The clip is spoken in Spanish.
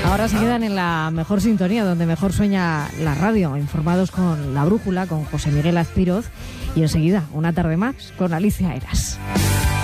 Ahora se quedan en la mejor sintonía, donde mejor sueña la radio, informados con La Brújula, con José Miguel Azpiroz, y enseguida, una tarde más, con Alicia Eras.